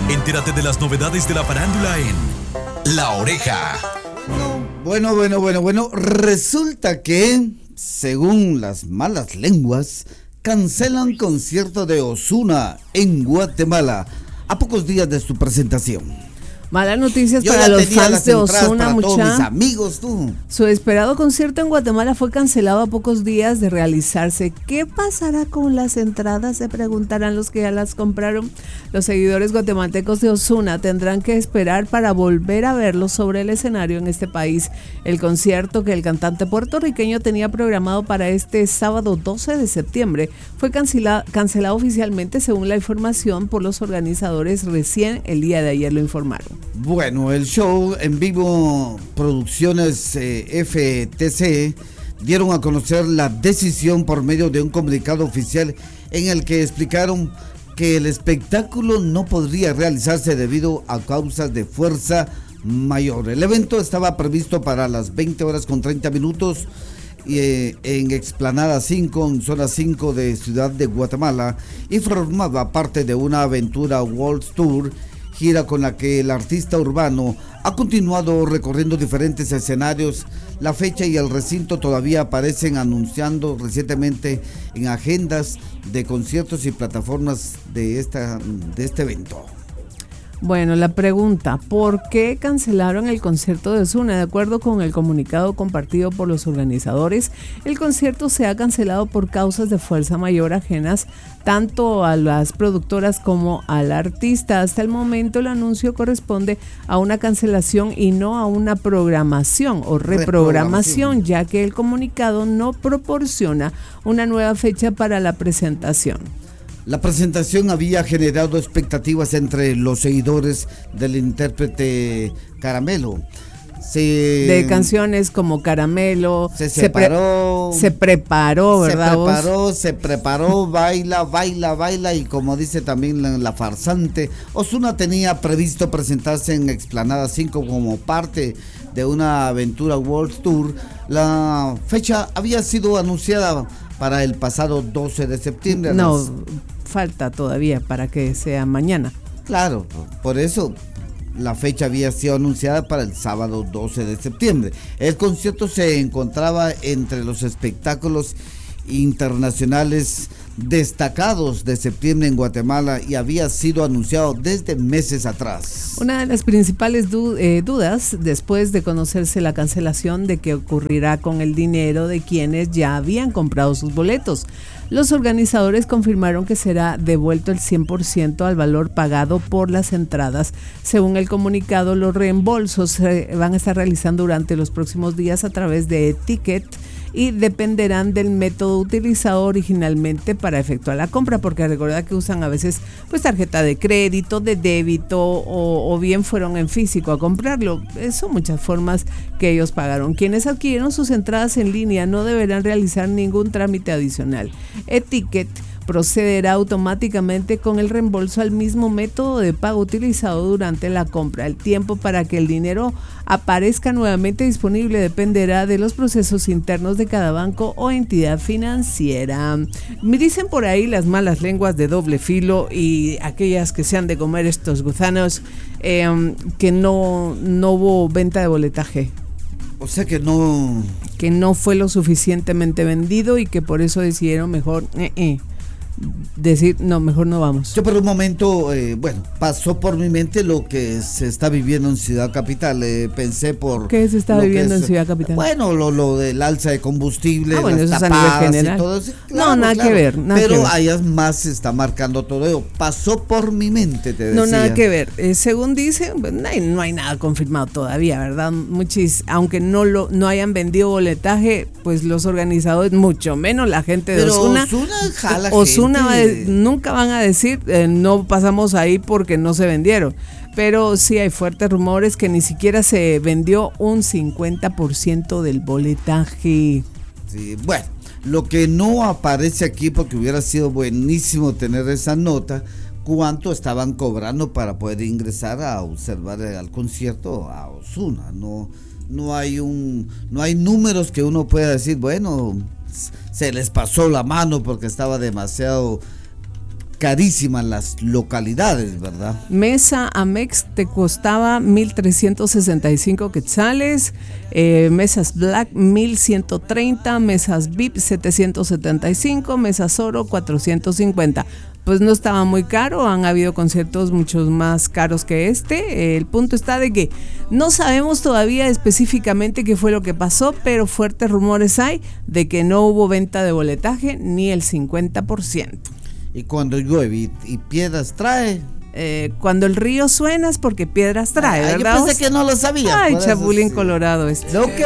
Entérate de las novedades de la farándula en La Oreja. Bueno. Resulta que, según las malas lenguas, cancelan concierto de Ozuna en Guatemala a pocos días de su presentación. Malas noticias Yo para ya los tenía fans las de entradas Ozuna, para todos mis mucha. amigos, tú. Su esperado concierto en Guatemala fue cancelado a pocos días de realizarse. ¿Qué pasará con las entradas? Se preguntarán los que ya las compraron. Los seguidores guatemaltecos de Ozuna tendrán que esperar para volver a verlo sobre el escenario en este país. El concierto que el cantante puertorriqueño tenía programado para este sábado 12 de septiembre fue cancelado oficialmente, según la información por los organizadores. Recién el día de ayer lo informaron. Bueno, el show en vivo Producciones FTC dieron a conocer la decisión por medio de un comunicado oficial en el que explicaron que el espectáculo no podría realizarse debido a causas de fuerza mayor. El evento estaba previsto para las 20:30 en Explanada 5, en zona 5 de Ciudad de Guatemala, y formaba parte de una aventura World Tour, gira con la que el artista urbano ha continuado recorriendo diferentes escenarios. La fecha y el recinto todavía aparecen anunciando recientemente en agendas de conciertos y plataformas de este evento. Bueno, la pregunta, ¿por qué cancelaron el concierto de Ozuna? De acuerdo con el comunicado compartido por los organizadores, el concierto se ha cancelado por causas de fuerza mayor ajenas tanto a las productoras como al artista. Hasta el momento el anuncio corresponde a una cancelación y no a una programación o reprogramación, ya que el comunicado no proporciona una nueva fecha para la presentación. La presentación había generado expectativas entre los seguidores del intérprete Caramelo. De canciones como Caramelo, se preparó, ¿verdad? Se preparó, baila, y como dice también la farsante, Ozuna tenía previsto presentarse en Explanada 5 como parte de una aventura World Tour. La fecha había sido anunciada para el pasado 12 de septiembre. No, falta todavía para que sea mañana. Claro, por eso la fecha había sido anunciada para el sábado 12 de septiembre. El concierto se encontraba entre los espectáculos internacionales destacados de septiembre en Guatemala y había sido anunciado desde meses atrás. Una de las principales dudas después de conocerse la cancelación de qué ocurrirá con el dinero de quienes ya habían comprado sus boletos. Los organizadores confirmaron que será devuelto el 100% al valor pagado por las entradas. Según el comunicado, los reembolsos se van a estar realizando durante los próximos días a través de Ticket y dependerán del método utilizado originalmente para efectuar la compra, porque recuerda que usan a veces pues tarjeta de crédito, de débito o bien fueron en físico a comprarlo. Son muchas formas que ellos pagaron. Quienes adquirieron sus entradas en línea no deberán realizar ningún trámite adicional. Etiquet procederá automáticamente con el reembolso al mismo método de pago utilizado durante la compra. El tiempo para que el dinero aparezca nuevamente disponible dependerá de los procesos internos de cada banco o entidad financiera. Me dicen por ahí las malas lenguas de doble filo y aquellas que se han de comer estos gusanos, que no hubo venta de boletaje. O sea que no fue lo suficientemente vendido y que por eso decidieron mejor decir, no, mejor no vamos. Yo por un momento, pasó por mi mente lo que se está viviendo en Ciudad Capital. Pensé por... ¿Qué se está viviendo en Ciudad Capital? Bueno, lo del alza de combustible, bueno, las eso es a nivel tapadas general. y todo eso. Claro, nada que ver. Pero allá más se está marcando todo eso. Pasó por mi mente, te decía. No, nada que ver. Según dicen, no hay nada confirmado todavía, ¿verdad? Aunque no hayan vendido boletaje, pues los organizadores, mucho menos la gente de Ozuna. Ozuna nunca van a decir no pasamos ahí porque no se vendieron, pero sí hay fuertes rumores que ni siquiera se vendió un 50% del boletaje. Sí, bueno, lo que no aparece aquí, porque hubiera sido buenísimo tener esa nota, cuánto estaban cobrando para poder ingresar a observar al concierto a Ozuna. No hay números que uno pueda decir, bueno, se les pasó la mano porque estaba demasiado carísimas las localidades, ¿verdad? Mesa Amex te costaba 1,365 quetzales, mesas Black 1,130, mesas VIP 775, mesas Oro 450. Pues no estaba muy caro, han habido conciertos muchos más caros que este. El punto está de que no sabemos todavía específicamente qué fue lo que pasó, pero fuertes rumores hay de que no hubo venta de boletaje ni el 50%. Y cuando llueve y piedras trae. Cuando el río suena es porque piedras trae, ¿verdad? Yo pensé que no lo sabía. Ay, chapulín colorado este. Lo que